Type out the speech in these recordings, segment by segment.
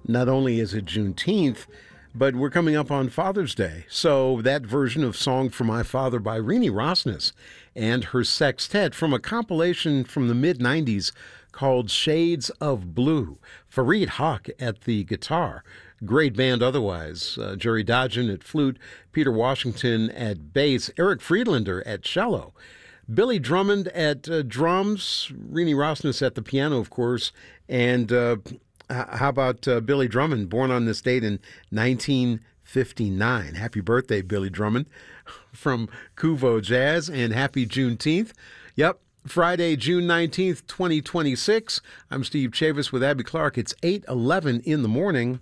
not only is it Juneteenth, but we're coming up on Father's Day. So that version of Song for My Father by Renee Rosnes and her sextet from a compilation from the mid-90s called Shades of Blue. Fareed Haq at the guitar. Great band otherwise. Jerry Dodgen at flute, Peter Washington at bass, Eric Friedlander at cello, Billy Drummond at drums, Renee Rosnes at the piano, of course, and how about Billy Drummond, born on this date in 1959. Happy birthday, Billy Drummond, from Kuvo Jazz, and happy Juneteenth. Yep, Friday, June 19th, 2026. I'm Steve Chavis with Abby Clark. It's 8:11 in the morning.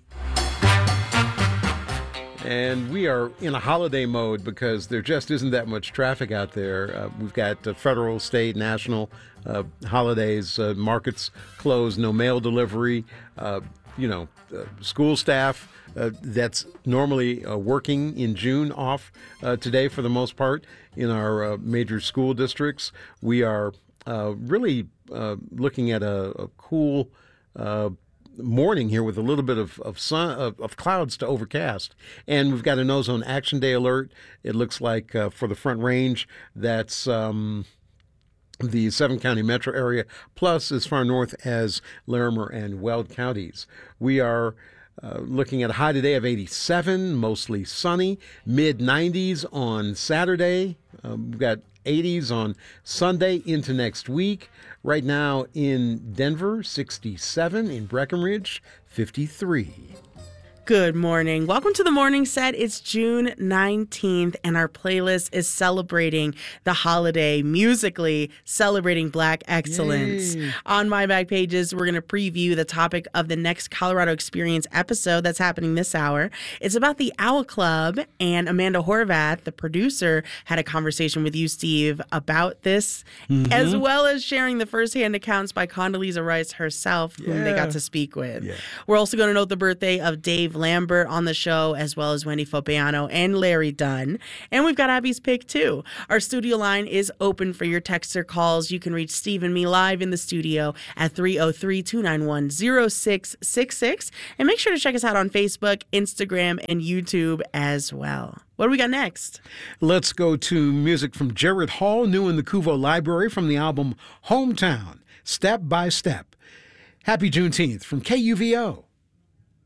And we are in a holiday mode because there just isn't that much traffic out there. We've got federal, state, national holidays, markets closed, no mail delivery, school staff that's normally working in June off today for the most part in our major school districts. We are really looking at a cool morning here with a little bit of sun, of clouds to overcast, and we've got an ozone action day alert. It looks like for the Front Range, that's the 7-county metro area, plus as far north as Larimer and Weld counties. We are looking at a high today of 87, mostly sunny, mid-90s on Saturday. We've got 80s on Sunday into next week. Right now in Denver, 67. In Breckenridge, 53. Good morning. Welcome to the morning set. It's June 19th, and our playlist is celebrating the holiday, musically celebrating Black excellence. Yay. On my back pages, we're going to preview the topic of the next Colorado Experience episode that's happening this hour. It's about the Owl Club, and Amanda Horvath, the producer, had a conversation with you, Steve, about this, as well as sharing the firsthand accounts by Condoleezza Rice herself, whom they got to speak with. Yeah. We're also going to note the birthday of Dave Lambert on the show, as well as Wendy Fopiano and Larry Dunn. And we've got Abby's pick, too. Our studio line is open for your texts or calls. You can reach Steve and me live in the studio at 303-291-0666. And make sure to check us out on Facebook, Instagram, and YouTube as well. What do we got next? Let's go to music from Jared Hall, new in the Kuvo Library, from the album Hometown, Step by Step. Happy Juneteenth from KUVO.